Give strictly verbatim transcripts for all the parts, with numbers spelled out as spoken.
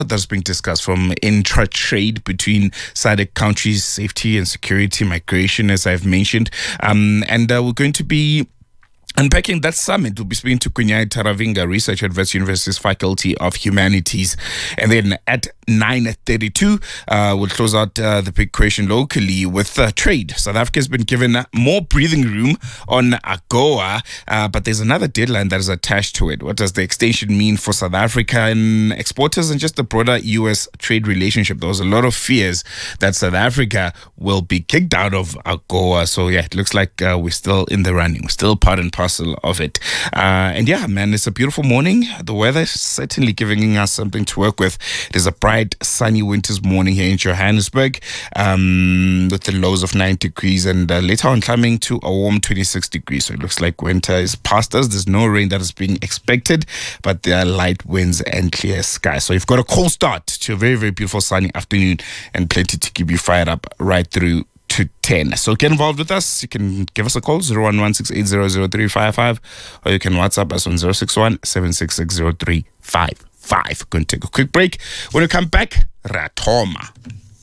that's being discussed, from intra-trade between S A D C countries, safety and security, migration, as I've mentioned. Um, and uh, we're going to be unpacking that summit. We'll be speaking to Kunyai Taravinga, researcher at Wits University's Faculty of Humanities. And then at nine thirty-two, uh, we'll close out uh, the big question locally with uh, trade. South Africa's been given more breathing room on AGOA, uh, but there's another deadline that is attached to it. What does the extension mean for South African exporters and just the broader U S trade relationship? There was a lot of fears that South Africa will be kicked out of AGOA. So yeah, it looks like uh, we're still in the running. We're still part and parcel of it. Uh, and yeah, man, it's a beautiful morning. The weather is certainly giving us something to work with. It is a bright, sunny winter's morning here in Johannesburg, um, with the lows of nine degrees and uh, later on climbing to a warm twenty-six degrees. So it looks like winter is past us. There's no rain that is being expected, but there are light winds and clear skies. So you've got a cold start to a very, very beautiful sunny afternoon and plenty to keep you fired up right through to ten. So get involved with us. You can give us a call, zero one one six eight zero zero three five five, or you can WhatsApp us on zero six one seven six six zero three five five. Going to take a quick break. When we come back, Ratoma.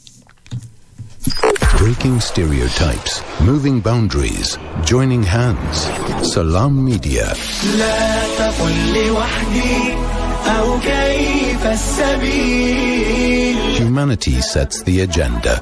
Breaking stereotypes, moving boundaries, joining hands. Salam Media. Humanity sets the agenda.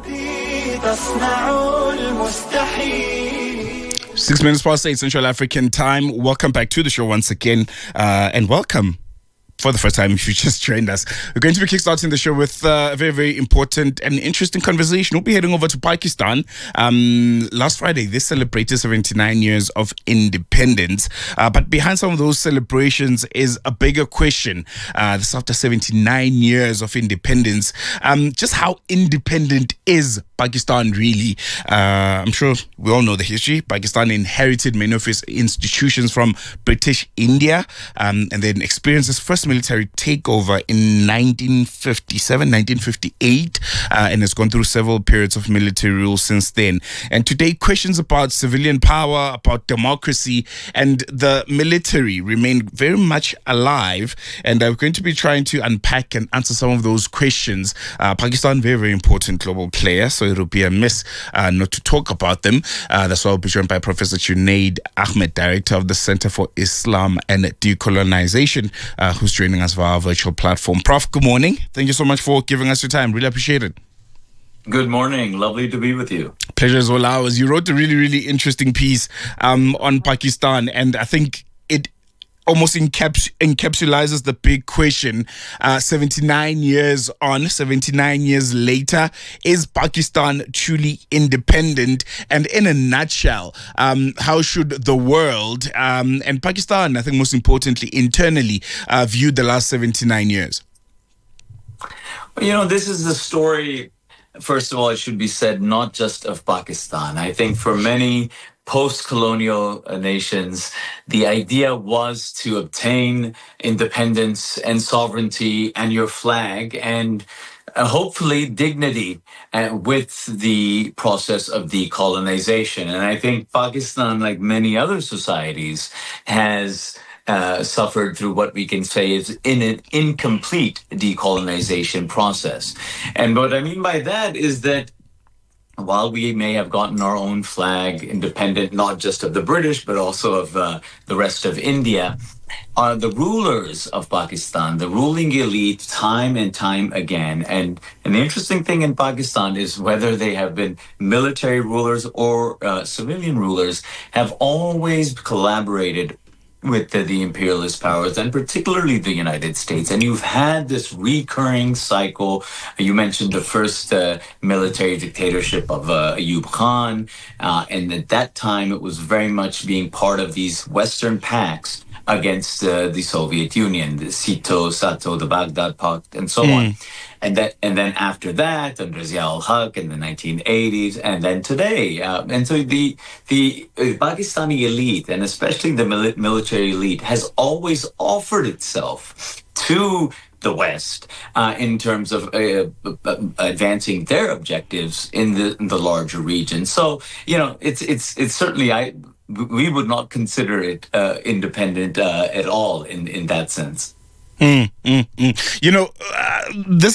Six minutes past eight Central African time. Welcome back to the show once again, uh, and welcome for the first time if you just joined us. We're going to be kickstarting the show with uh, a very, very important and interesting conversation. We'll be heading over to Pakistan. Um, last Friday, they celebrated seventy-nine years of independence. Uh, but behind some of those celebrations is a bigger question. Uh, this after seventy-nine years of independence, um, just how independent is Pakistan really? Uh, I'm sure we all know the history. Pakistan inherited many of its institutions from British India, um, and then experienced its first military takeover in nineteen fifty-seven, nineteen fifty-eight, uh, and has gone through several periods of military rule since then. And today, questions about civilian power, about democracy, and the military remain very much alive. And uh, we're going to be trying to unpack and answer some of those questions. Uh, Pakistan, very, very important global player, so it will be a miss uh, not to talk about them. Uh, that's why I'll be joined by Professor Junaid Ahmed, Director of the Center for Islam and Decolonization, uh, who's joining us via our virtual platform. Prof, good morning. Thank you so much for giving us your time. Really appreciate it. Good morning. Lovely to be with you. Pleasure is all ours. You wrote a really, really interesting piece um, on Pakistan, and I think it almost encaps- encapsulates the big question. Uh, seventy-nine years on, seventy-nine years later, is Pakistan truly independent? And in a nutshell, um, how should the world, um, and Pakistan, I think most importantly, internally, uh, view the last seventy-nine years? You know, this is the story, first of all, it should be said, not just of Pakistan. I think for many post-colonial nations, the idea was to obtain independence and sovereignty and your flag and uh, hopefully dignity uh, with the process of decolonization. And I think Pakistan, like many other societies, has Uh, suffered through what we can say is in an incomplete decolonization process. And what I mean by that is that while we may have gotten our own flag independent, not just of the British, but also of uh, the rest of India, are the rulers of Pakistan, the ruling elite, time and time again. And, and the interesting thing in Pakistan is whether they have been military rulers or uh, civilian rulers, have always collaborated with the, the imperialist powers, and particularly the United States. And you've had this recurring cycle. You mentioned the first uh, military dictatorship of uh, Ayub Khan, uh, and at that time it was very much being part of these Western pacts against uh, the Soviet Union, the SITO, SATO, the Baghdad Pact, and so mm. on. And that, and then after that, under Zia-ul-Haq in the nineteen eighties, and then today. Uh, and so the the uh, Pakistani elite, and especially the mili- military elite, has always offered itself to the West uh, in terms of uh, uh, advancing their objectives in the in the larger region. So, you know, it's it's it's certainly I. We would not consider it uh, independent uh, at all in, in that sense. Mm, mm, mm. You know, uh, this